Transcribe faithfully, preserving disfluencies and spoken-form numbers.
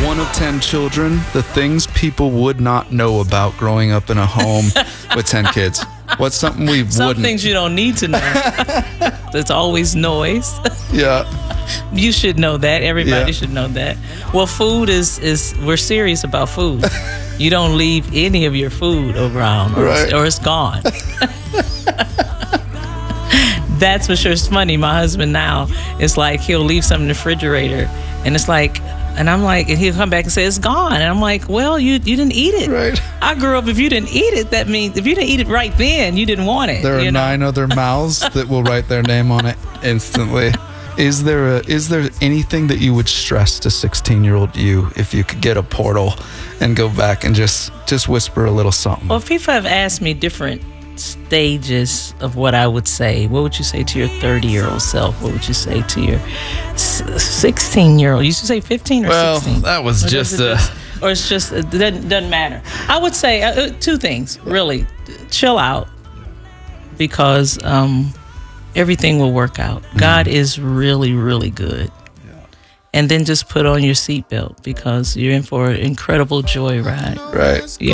one of ten children, the things people would not know about growing up in a home with ten kids. What's something we Some wouldn't? things you don't need to know. There's always noise. Yeah. You should know that. Everybody Yeah. should know that. Well, food is, is we're serious about food. You don't leave any of your food around or, Right. it's, or it's gone. That's for sure. It's funny. My husband now, it's like he'll leave something in the refrigerator and it's like, and I'm like, and he'll come back and say, it's gone. And I'm like, well, you you didn't eat it. Right. I grew up, if you didn't eat it, that means if you didn't eat it right then, you didn't want it. There are you know? nine other mouths that will write their name on it instantly. Is there a, is there anything that you would stress to sixteen-year-old you if you could get a portal and go back and just just whisper a little something? Well, if people have asked me different stages of what I would say, what would you say to your thirty-year-old self? What would you say to your sixteen-year-old? You should say fifteen or Well, sixteen? that was Or does just it a... just- Or it's just, it doesn't, doesn't matter. I would say uh, two things, really. Chill out because um, everything will work out. God is really, really good. And then just put on your seatbelt because you're in for an incredible joyride. Right.